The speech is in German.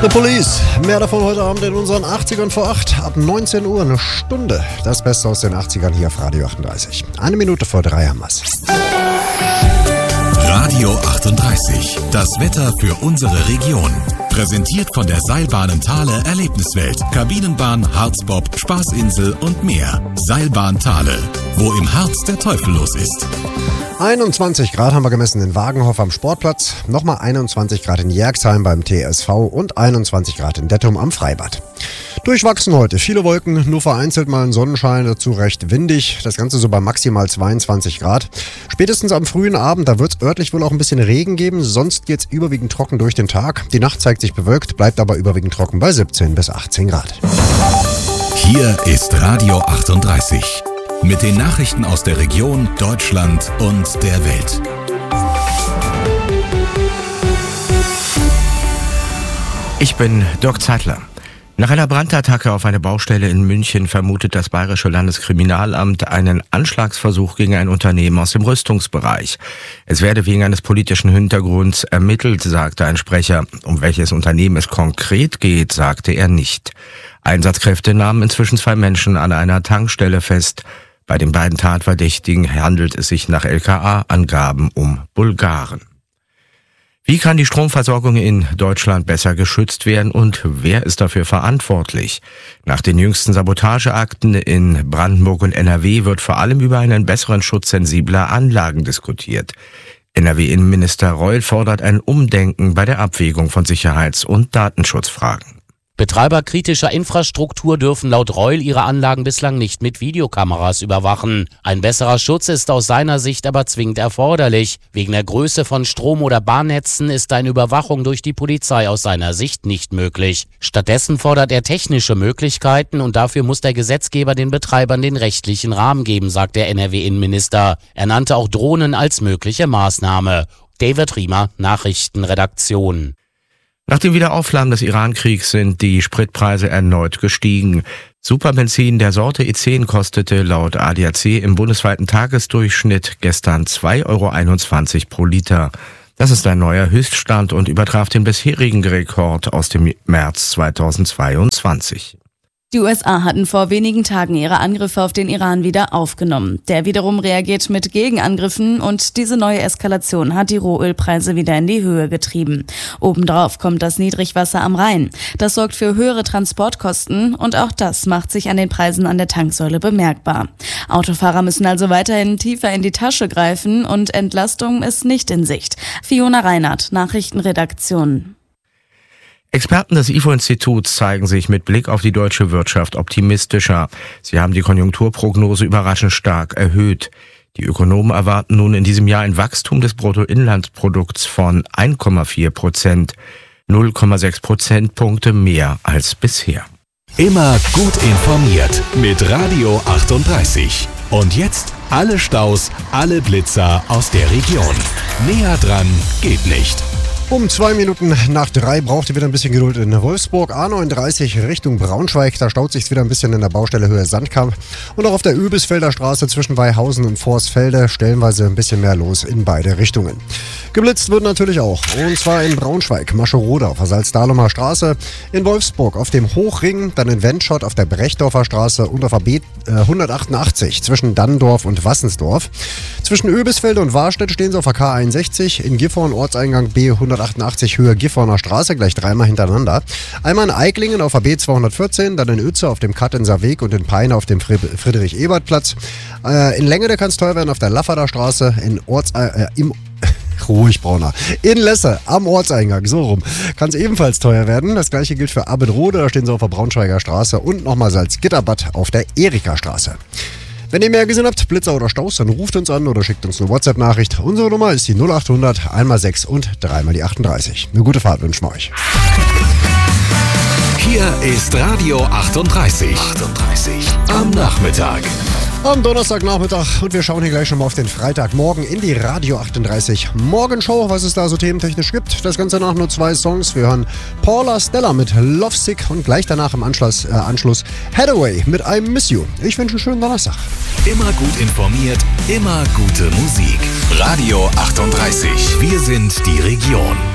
The Police. Mehr davon heute Abend in unseren 80ern vor 8. Ab 19 Uhr eine Stunde. Das Beste aus den 80ern hier auf Radio 38. 1 Minute vor 3 haben wir's. Radio 38. Das Wetter für unsere Region. Präsentiert von der Seilbahnen Thale Erlebniswelt. Kabinenbahn, Harzbob, Spaßinsel und mehr. Seilbahn Thale. Wo im Harz der Teufel los ist. 21 Grad haben wir gemessen in Wagenhof am Sportplatz, nochmal 21 Grad in Jerxheim beim TSV und 21 Grad in Dettum am Freibad. Durchwachsen heute, viele Wolken, nur vereinzelt mal ein Sonnenschein, dazu recht windig, das Ganze so bei maximal 22 Grad. Spätestens am frühen Abend, da wird es örtlich wohl auch ein bisschen Regen geben, sonst geht es überwiegend trocken durch den Tag. Die Nacht zeigt sich bewölkt, bleibt aber überwiegend trocken bei 17 bis 18 Grad. Hier ist Radio 38. Mit den Nachrichten aus der Region, Deutschland und der Welt. Ich bin Dirk Zeitler. Nach einer Brandattacke auf eine Baustelle in München vermutet das Bayerische Landeskriminalamt einen Anschlagsversuch gegen ein Unternehmen aus dem Rüstungsbereich. Es werde wegen eines politischen Hintergrunds ermittelt, sagte ein Sprecher. Um welches Unternehmen es konkret geht, sagte er nicht. Einsatzkräfte nahmen inzwischen 2 Menschen an einer Tankstelle fest. Bei den beiden Tatverdächtigen handelt es sich nach LKA-Angaben um Bulgaren. Wie kann die Stromversorgung in Deutschland besser geschützt werden und wer ist dafür verantwortlich? Nach den jüngsten Sabotageakten in Brandenburg und NRW wird vor allem über einen besseren Schutz sensibler Anlagen diskutiert. NRW-Innenminister Reul fordert ein Umdenken bei der Abwägung von Sicherheits- und Datenschutzfragen. Betreiber kritischer Infrastruktur dürfen laut Reul ihre Anlagen bislang nicht mit Videokameras überwachen. Ein besserer Schutz ist aus seiner Sicht aber zwingend erforderlich. Wegen der Größe von Strom- oder Bahnnetzen ist eine Überwachung durch die Polizei aus seiner Sicht nicht möglich. Stattdessen fordert er technische Möglichkeiten und dafür muss der Gesetzgeber den Betreibern den rechtlichen Rahmen geben, sagt der NRW-Innenminister. Er nannte auch Drohnen als mögliche Maßnahme. David Riemer, Nachrichtenredaktion. Nach dem Wiederaufflammen des Iran-Kriegs sind die Spritpreise erneut gestiegen. Superbenzin der Sorte E10 kostete laut ADAC im bundesweiten Tagesdurchschnitt gestern 2,21 € pro Liter. Das ist ein neuer Höchststand und übertraf den bisherigen Rekord aus dem März 2022. Die USA hatten vor wenigen Tagen ihre Angriffe auf den Iran wieder aufgenommen. Der wiederum reagiert mit Gegenangriffen und diese neue Eskalation hat die Rohölpreise wieder in die Höhe getrieben. Obendrauf kommt das Niedrigwasser am Rhein. Das sorgt für höhere Transportkosten und auch das macht sich an den Preisen an der Tanksäule bemerkbar. Autofahrer müssen also weiterhin tiefer in die Tasche greifen und Entlastung ist nicht in Sicht. Fiona Reinhardt, Nachrichtenredaktion. Experten des IFO-Instituts zeigen sich mit Blick auf die deutsche Wirtschaft optimistischer. Sie haben die Konjunkturprognose überraschend stark erhöht. Die Ökonomen erwarten nun in diesem Jahr ein Wachstum des Bruttoinlandsprodukts von 1,4%, 0,6 Prozentpunkte mehr als bisher. Immer gut informiert mit Radio 38. Und jetzt alle Staus, alle Blitzer aus der Region. Näher dran geht nicht. Um 2 Minuten nach 3 braucht ihr wieder ein bisschen Geduld in Wolfsburg. A39 Richtung Braunschweig. Da staut sich wieder ein bisschen in der Baustelle Höhe Sandkamp. Und auch auf der Übelsfelder Straße zwischen Weihausen und Vorsfelde stellenweise ein bisschen mehr los in beide Richtungen. Geblitzt wird natürlich auch. Und zwar in Braunschweig, Mascherode auf der Salzdahlumer Straße. In Wolfsburg auf dem Hochring, dann in Wendschott auf der Brechdorfer Straße und auf der B 188 zwischen Dannendorf und Wassensdorf. Zwischen Öbisfelde und Warstedt stehen sie auf der K61. In Gifhorn Ortseingang B 188 Höhe Gifhorner Straße, gleich 3-mal hintereinander. Einmal in Eiklingen auf der B 214, dann in Uetze auf dem Kattenser Weg und in Peine auf dem Friedrich-Ebert-Platz. In Längede kann es teuer werden auf der Lafferder Straße, ruhig, Brauner. In Lesse, am Ortseingang, so rum, kann es ebenfalls teuer werden. Das gleiche gilt für Abendrode, da stehen sie auf der Braunschweiger Straße und nochmal Salzgitterbad auf der Erika-Straße. Wenn ihr mehr gesehen habt, Blitzer oder Staus, dann ruft uns an oder schickt uns eine WhatsApp-Nachricht. Unsere Nummer ist die 0800 1x6 und 3x die 38. Eine gute Fahrt wünschen wir euch. Hier ist Radio 38. Am Nachmittag. Am Donnerstagnachmittag und wir schauen hier gleich schon mal auf den Freitagmorgen in die Radio 38 Morgenshow, was es da so thementechnisch gibt. Das Ganze nach nur 2 Songs. Wir hören Paula Stella mit Lovesick und gleich danach im Anschluss Hathaway mit I Miss You. Ich wünsche einen schönen Donnerstag. Immer gut informiert, immer gute Musik. Radio 38. Wir sind die Region.